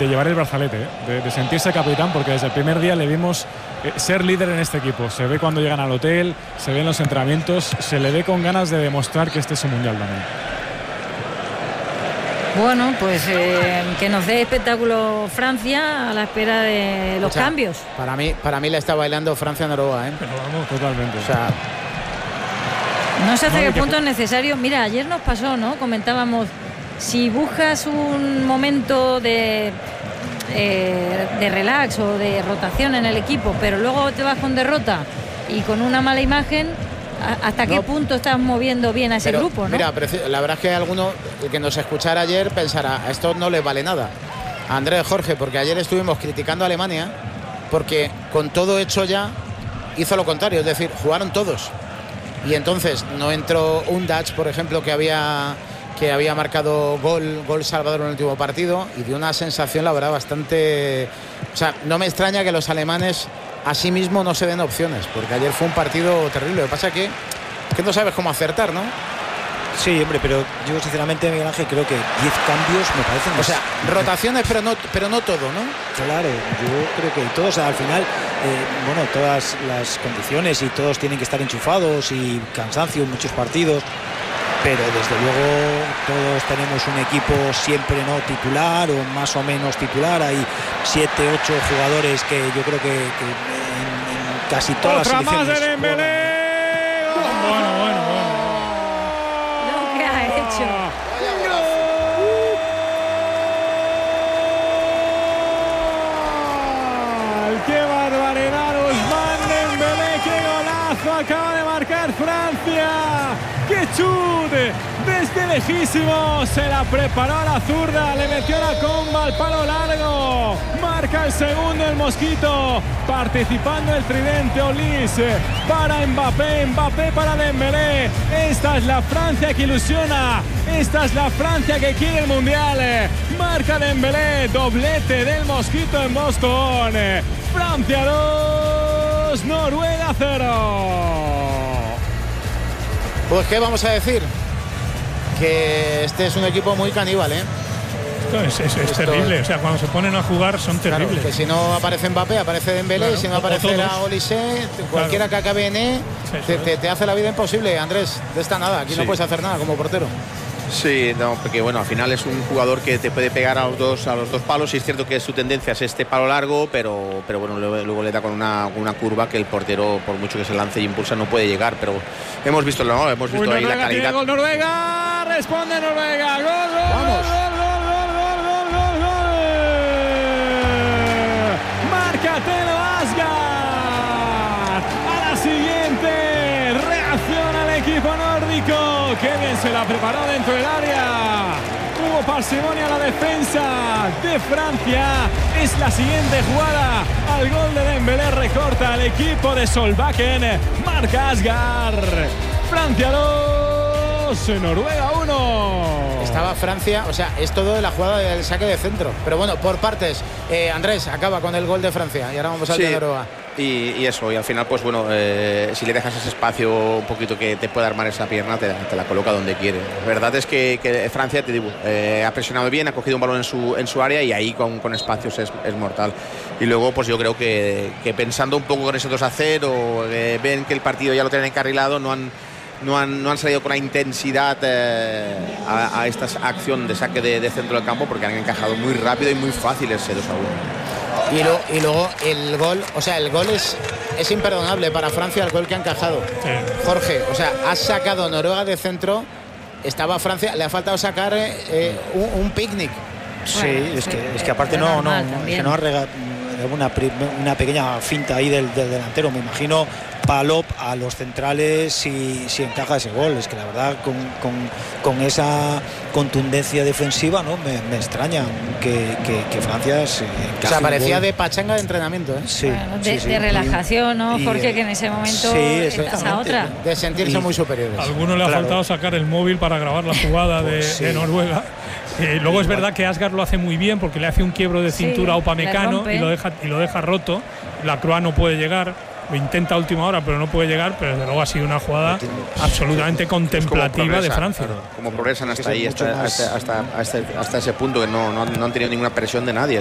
llevar el brazalete, de sentirse capitán, porque desde el primer día le vimos ser líder en este equipo. Se ve cuando llegan al hotel, se ve en los entrenamientos, se le ve con ganas de demostrar que este es un mundial también. Bueno, pues que nos dé espectáculo Francia a la espera de los cambios. Para mí le está bailando Francia-Noruega, ¿eh? Pero vamos, totalmente. O sea, no sé hasta qué punto es necesario. Mira, ayer nos pasó, ¿no? Comentábamos, si buscas un momento de relax o de rotación en el equipo, pero luego te vas con derrota y con una mala imagen, ¿hasta qué punto estás moviendo bien a ese grupo, no? Mira, la verdad es que alguno que nos escuchara ayer pensará, a esto no les vale nada. A Andrés, Jorge, porque ayer estuvimos criticando a Alemania porque con todo hecho ya hizo lo contrario, es decir, jugaron todos. Y entonces no entró un Dutch, por ejemplo, que había marcado gol Salvador en el último partido, y dio una sensación, la verdad, bastante... O sea, no me extraña que los alemanes a sí mismos no se den opciones, porque ayer fue un partido terrible. Lo que pasa es que no sabes cómo acertar, ¿no? Sí, hombre, pero yo sinceramente, Miguel Ángel, creo que 10 cambios me parecen... O sea, rotaciones, pero no todo, ¿no? Claro, yo creo que todos, al final, bueno, todas las condiciones y todos tienen que estar enchufados, y cansancio en muchos partidos, pero desde luego todos tenemos un equipo siempre no titular o más o menos titular. Hay 7, 8 jugadores que yo creo que en casi todas las selecciones... ¡Otra más de Dembélé! Bueno. Lo que ha hecho. ¡Qué barbaridad! Ousmane Dembélé, qué golazo acaba de marcar Francia. ¡Qué chute! Desde lejísimo se la preparó a la zurda, le metió la comba al palo largo. Marca el segundo el Mosquito, participando el tridente Olís para Mbappé para Dembélé. Esta es la Francia que ilusiona, esta es la Francia que quiere el mundial. Marca Dembélé, doblete del Mosquito en Boston. Francia 2, Noruega 0. Pues qué vamos a decir, que este es un equipo muy caníbal, ¿eh? Es terrible, o sea, cuando se ponen a jugar son terribles. Claro, que si no aparece Mbappé, aparece Dembélé, claro, y si no aparecerá Olise, cualquiera que acabe en te hace la vida imposible, Andrés. De esta nada, aquí no puedes hacer nada como portero. Sí, no, porque bueno, al final es un jugador que te puede pegar a los dos palos, y es cierto que su tendencia es este palo largo, pero bueno, luego le da con una curva que el portero, por mucho que se lance y impulsa, no puede llegar. Pero hemos visto ahí la calidad. Gol Noruega, responde Noruega, gol. Vamos. Márcatelo, Asgard. A la siguiente reacciona el equipo nórdico. Qué bien se la preparó dentro del área. Hubo parsimonia a la defensa de Francia. Es la siguiente jugada. Al gol de Dembélé recorta al equipo de Solbakken. Marca Asgard. Francia 2, Noruega 1. Estaba Francia, o sea, es todo de la jugada del saque de centro. Pero bueno, por partes. Andrés acaba con el gol de Francia y ahora vamos al de Noruega. Y eso, y al final, pues bueno, si le dejas ese espacio un poquito que te pueda armar esa pierna, te la coloca donde quiere. La verdad es que Francia, te digo, ha presionado bien, ha cogido un balón en su área, y ahí con espacios es mortal. Y luego, pues yo creo que pensando un poco con ese 2-0, ven que el partido ya lo tienen encarrilado, no han salido con la intensidad a esta acción de saque de centro del campo, porque han encajado muy rápido y muy fácil ese 2-1. Y luego el gol, o sea, el gol es imperdonable para Francia, el gol que ha encajado. Sí. Jorge, o sea, ha sacado Noruega de centro, estaba Francia, le ha faltado sacar un picnic. Sí, bueno, es que aparte no ha regalado una pequeña finta ahí del delantero, me imagino. Palop a los centrales si encaja ese gol. Es que la verdad con esa contundencia defensiva, ¿no? Me extraña que Francia se encaje. O sea, parecía de pachanga de entrenamiento, ¿eh? Sí, bueno, de relajación, ¿no? Porque que en ese momento estás a otra. De sentirse muy superiores. A alguno le ha faltado sacar el móvil para grabar la jugada de Noruega. Luego es verdad que Asgard lo hace muy bien, porque le hace un quiebro de cintura a Upamecano y lo deja roto. La Croix no puede llegar. Lo intenta a última hora, pero no puede llegar. Pero desde luego ha sido una jugada absolutamente contemplativa de Francia. Como progresan hasta ahí, hasta ese punto, que no han tenido ninguna presión de nadie.